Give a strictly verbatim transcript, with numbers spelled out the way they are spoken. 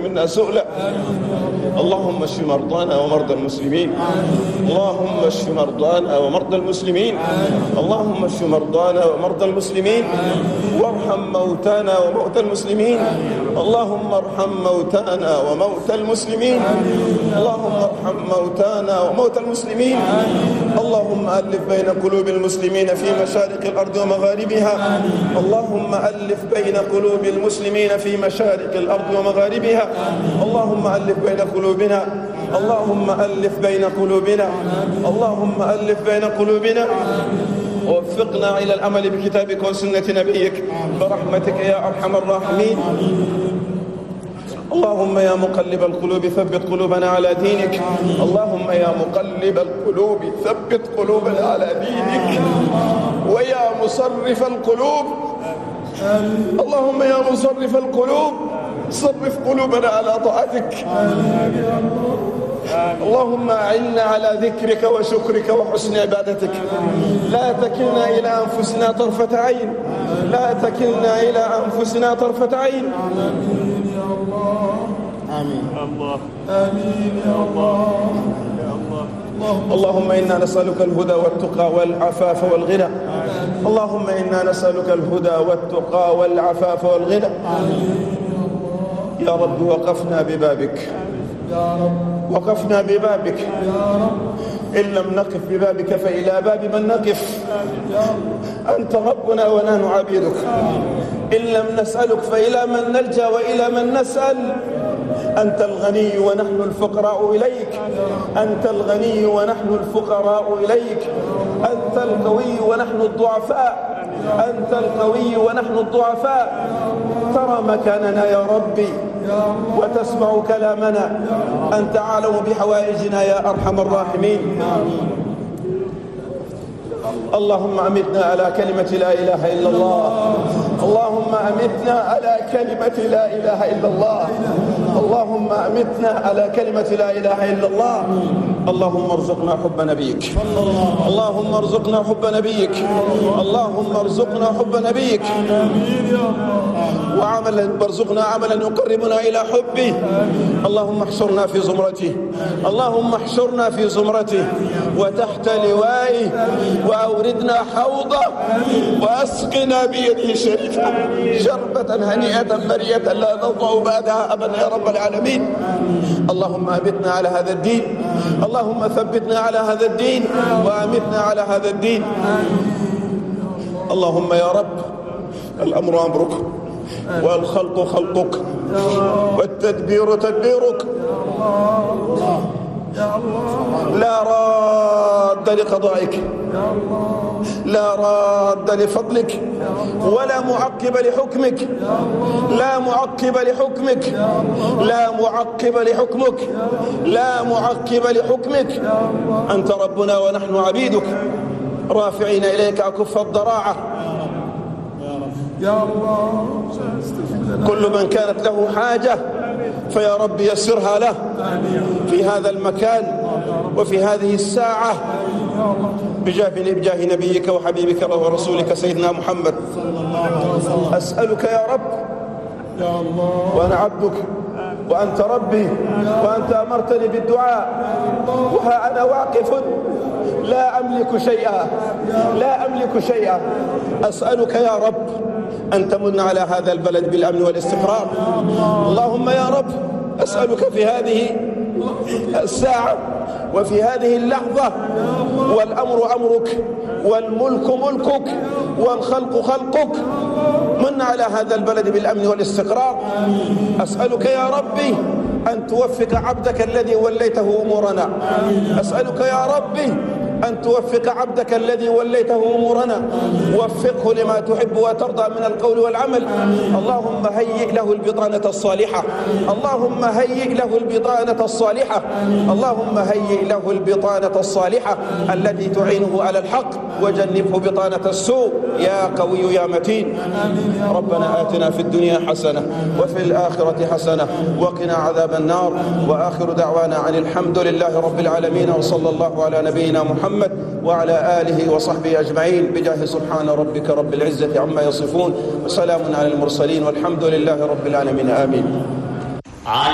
منا سؤلا. اللهم اشف مرضانا ومرضى المسلمين. اللهم اشف مرضانا ومرضى المسلمين. اللهم اشف مرضانا ومرضى المسلمين، وارحم موتانا وموتى المسلمين. اللهم ارحم موتانا وموتى المسلمين. اللهم ارحم موتانا وموتى المسلمين. اللهم ألف بين قلوب المسلمين في مشارق الأرض ومغاربها. اللهم ألف بين قلوب المسلمين في مشارق الأرض ومغاربها. اللهم ألف بين قلوبنا. اللهم ألف بين قلوبنا. اللهم ألف بين قلوبنا، ووفقنا إلى العمل بكتابك وسنة نبيك برحمتك يا أرحم الراحمين. اللهم يا مقلب القلوب ثبت قلوبنا على دينك. اللهم يا مقلب القلوب ثبت قلوبنا على دينك. ويا مصرف القلوب، اللهم يا مصرف القلوب صرف قلوبنا على طاعتك. اللهم أعنا على ذكرك وشكرك وحسن عبادتك. لا تكلنا إلى أنفسنا طرفة عين. لا تكلنا إلى أنفسنا طرفة عين. آمين. الله آمين يا الله. يا الله. اللهم إنا نسألك الهدى والتقى والعفاف والغنى. اللهم إنا نسألك الهدى والتقى والعفاف والغنى. يا رب وقفنا ببابك. يا رب وقفنا ببابك. يا رب إن لم نقف ببابك فإلى باب من نقف. أنت ربنا ونحن عبيدك. إن لم نسألك فإلى من نلجأ وإلى من نسأل. أنت الغني ونحن الفقراء إليك. أنت الغني ونحن الفقراء إليك. أنت القوي ونحن الضعفاء. أنت القوي ونحن الضعفاء. ترى مكاننا يا ربي وتسمع كلامنا. أنت أعلم بحوائجنا يا أرحم الراحمين. اللهم أمتنا على كلمة لا إله إلا الله. اللهم أمتنا على كلمة لا إله إلا الله. اللهم أمتنا على كلمة لا إله إلا الله. اللهم ارزقنا حب نبيك. اللهم ارزقنا حب نبيك. اللهم ارزقنا حب نبيك، وعملا وارزقنا عملا يقربنا إلى حبه. اللهم احشرنا في زمرته. اللهم احشرنا في زمرته وتحت لوائه، وأوردنا حوضه، وأسقنا بيده الشريفة شربة هنيئة مريئة لا نضع بعدها أبدا يا رب العالمين. اللهم أمتنا على هذا الدين. اللهم ثبتنا على هذا الدين وأمتنا على هذا الدين. اللهم يا رب الأمر أمرك، والخلق خلقك، والتدبير تدبيرك. لا راد لقضائك، لا راد لفضلك، ولا معقب لحكمك. لا معقب لحكمك. لا معقب لحكمك. لا معقب لحكمك. أنت ربنا ونحن عبيدك، رافعين إليك أكف الضراعة. يا الله كل من كانت له حاجة فيا رب يسرها له في هذا المكان وفي هذه الساعة، بجاه نبيك وحبيبك ورسولك سيدنا محمد. أسألك يا رب، يا الله وأنا عبدك وأنت ربي، وأنت أمرتني بالدعاء، وها أنا واقف لا أملك شيئا، لا أملك شيئا. أسألك يا رب أن تمن على هذا البلد بالأمن والاستقرار. اللهم يا رب أسألك في هذه الساعة وفي هذه اللحظة، والأمر أمرك والملك ملكك والخلق خلقك، من على هذا البلد بالأمن والاستقرار. أسألك يا ربي أن توفق عبدك الذي وليته أمورنا. أسألك يا ربي أن توفق عبدك الذي وليته أمورنا، وفقه لما تحب وترضى من القول والعمل. اللهم هيئ له البطانة الصالحة. اللهم هيئ له البطانة الصالحة. اللهم هيئ له البطانة الصالحة التي تعينه على الحق، وجنبه بطانة السوء يا قوي يا متين. ربنا آتنا في الدنيا حسنة وفي الآخرة حسنة وقنا عذاب النار. وآخر دعوانا عن الحمد لله رب العالمين، وصلى الله على نبينا محمد وعلى آله وصحبه أجمعين، بجاه سبحان ربك رب العزة عما يصفون، وسلام على المرسلين، والحمد لله رب العالمين. آمين.